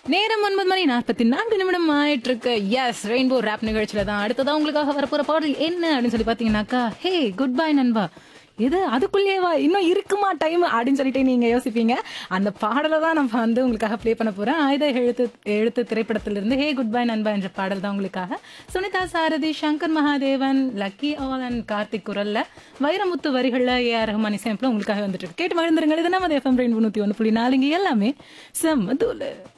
நேரம் 9:44 ஆயிட்டு இருக்கு. எஸ், ரெயின்போ ரேப் நிகழ்ச்சியில தான் அடுத்ததான் உங்களுக்காக வரப்போற பாடல் என்ன அப்படின்னு சொல்லி பாத்தீங்கன்னாக்கா, ஹே குட் பை நண்பா. இது அதுக்குள்ளேவா இன்னும் இருக்குமா டைம் அப்படின்னு சொல்லிட்டு நீங்க யோசிப்பீங்க. அந்த பாடலை தான் நம்ம உங்களுக்காக ப்ளே பண்ண போறேன். ஆயுத எழுத்து எழுத்து திரைப்படத்திலிருந்து ஹே குட் பை நண்பா என்ற பாடல் தான் உங்களுக்காக. சுனிதா சாரதி, Shankar Mahadevan, lucky all and Karthik குரல்ல, வைரமுத்து வரிகள்ல ஏஆர் ரஹ்மான் இசையமைப்புல உங்களுக்காக வந்துட்டு இருக்கு. கேட்டு மகிழ்ந்துருங்க. இது நம்ம எஃப்எம் ரெயின்போ 101.4. எல்லாமே செம்ம தூளு.